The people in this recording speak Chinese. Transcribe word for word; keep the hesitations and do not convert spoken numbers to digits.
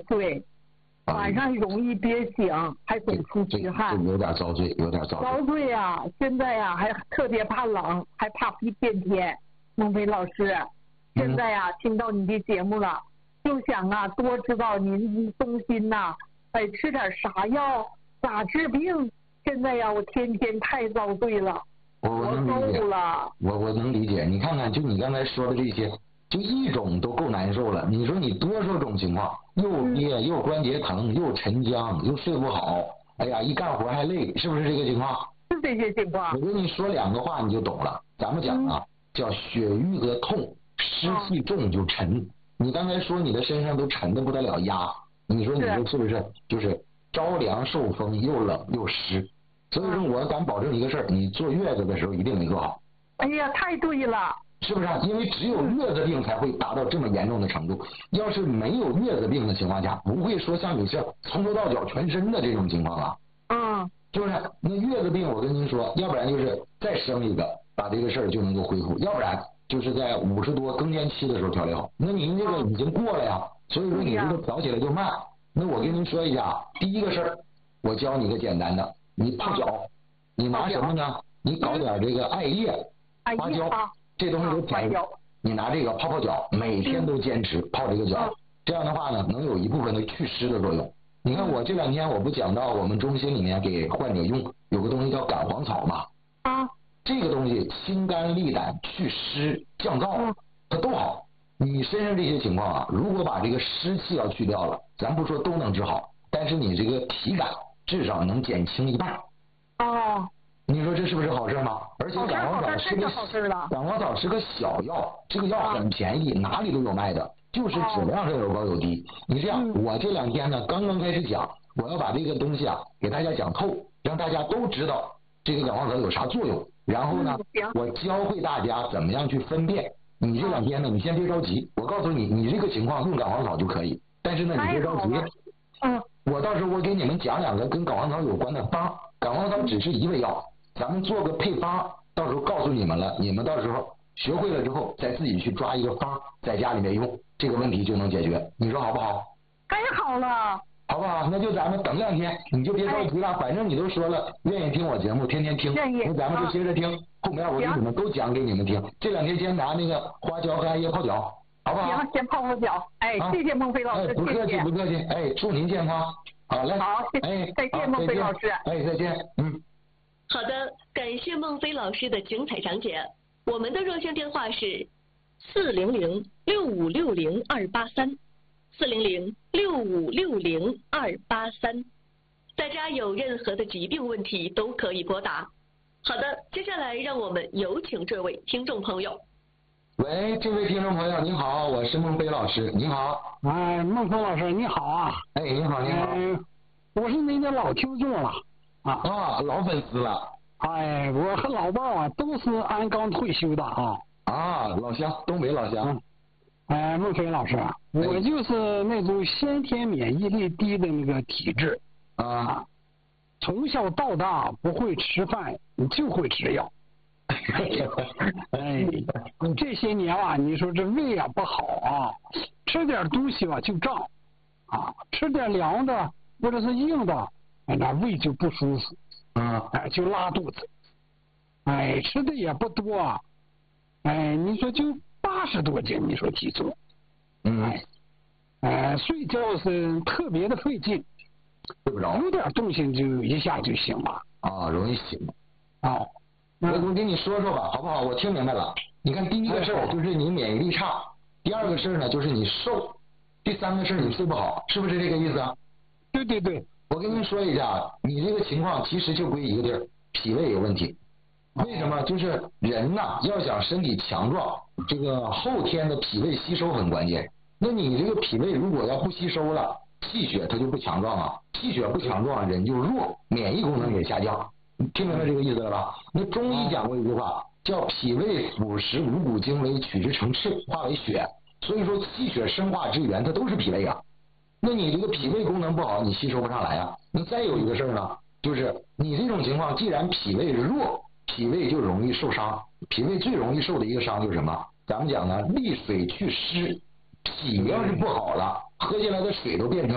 睡，晚上容易憋醒，还总出虚汗， 有点遭罪，有点遭罪。 遭罪呀！现在呀，还特别怕冷，还怕变天。孟非老师，现在呀，听到你的节目了，就想啊，多知道您中心呐，得吃点啥药，咋治病？现在呀，我天天太遭罪了， 我我能理解了。 我我能理解，你看看，就你刚才说的这些，就一种都够难受了。你说你多少种情况，又憋又关节疼，又沉僵，又睡不好，哎呀，一干活还累，是不是这个情况？ 是这些情况。 我跟你说两个话你就懂了。咱们讲啊，嗯、叫血瘀则痛，湿气重就沉。哦、你刚才说你的身上都沉的不得了压，你说你这是不是就是着凉受风，又冷又湿？所以说我敢保证一个事儿，你坐月子的时候一定没做好。 哎呀，太对了， 是不是？因为只有月子病才会达到这么严重的程度，要是没有月子病的情况下，不会说像你这从头到脚全身的这种情况啊。 嗯， 是不是？那月子病我跟您说，要不然就是再生一个，把这个事儿就能够恢复；要不然就是在五十多更年期的时候调理好。那您这个已经过了呀，所以说你这个调起来就慢。那我跟您说一下，第一个事儿，我教你个简单的。你泡脚，你拿什么呢？你搞点这个艾叶、花椒，这东西都便宜。你拿这个泡泡脚，每天都坚持泡这个脚，这样的话呢，能有一部分的祛湿的作用。你看我这两天我不讲到我们中心里面给患者用有个东西叫感黄草嘛？ 啊， 这个东西清肝利胆、祛湿降燥，它都好。你身上这些情况啊，如果把这个湿气要去掉了，咱不说都能治好，但是你这个体感至少能减轻一半。 哦， 你说这是不是好事吗？而且感黄草是个感黄草是个小药，这个药很便宜，哪里都有卖的，就是质量上有高有低。你这样，我这两天呢刚刚开始讲，我要把这个东西啊给大家讲透，让大家都知道这个感黄草有啥作用。然后呢，我教会大家怎么样去分辨。你这两天呢，你先别着急，我告诉你，你这个情况用感黄草就可以，但是呢，你别着急。 嗯。 我到时候我给你们讲两个跟感黄草有关的方，感黄草只是一味药，咱们做个配方，到时候告诉你们了，你们到时候学会了之后，再自己去抓一个方，在家里面用，这个问题就能解决。你说好不好？ 太好了， 好不好？那就咱们等两天，你就别着急了，反正你都说了愿意听我节目，天天听，那咱们就接着听，后面我给你们都讲给你们听。这两天先拿那个花椒和艾叶泡脚。好不好？ 行，先泡泡脚。哎， 啊、 谢谢孟非老师， 哎，不客气，不客气。哎，祝您健康。好嘞。 好， 哎， 再见，孟非老师。 哎，再见。嗯。 好的，感谢孟非老师的精彩讲解。我们的热线电话是四零零六五六零二八三，四零零六五六零二八三。大家有任何的疾病问题都可以拨打。好的，接下来让我们有请这位听众朋友。 喂，这位听众朋友，您好，我是孟非老师，您好。 哎，孟非老师，你好啊。 哎，您好，您好。 哎，我是您的老听众了。啊啊，老粉丝了。 哎，我和老伴啊都是安刚退休的啊。 啊，老乡，东北老乡。 嗯、哎，孟非老师，我就是那种先天免疫力低的那个体质啊，从小到大不会吃饭，你就会吃药。哎，你这些年啊，你说这胃啊不好啊，吃点东西吧就胀啊，吃点凉的或者是硬的，哎，那胃就不舒服， 嗯， 哎，就拉肚子，哎，吃的也不多啊，哎，你说就八十多斤，你说体重， 嗯， 哎，哎，睡觉是特别的费劲， 睡不着， 有点动静就一下就醒了， 啊，容易醒， 啊。 我我跟你说说吧，好不好？我听明白了。你看，第一个事儿就是你免疫力差，第二个事儿呢就是你瘦，第三个事儿你睡不好，是不是这个意思啊？ 对对对， 我跟您说一下，你这个情况其实就归一个地儿，脾胃有问题。为什么？就是人呐，要想身体强壮，这个后天的脾胃吸收很关键。那你这个脾胃如果要不吸收了，气血它就不强壮啊，气血不强壮，人就弱，免疫功能也下降。听明白这个意思了吧？那中医讲过一句话，叫脾胃腐蚀五谷精微，取之成赤，化为血。所以说气血生化之源，它都是脾胃啊。那你这个脾胃功能不好，你吸收不上来啊。那再有一个事儿呢，就是你这种情况，既然脾胃弱，脾胃就容易受伤。脾胃最容易受的一个伤就是什么？咱们讲呢，利水祛湿。脾要是不好了，喝进来的水都变成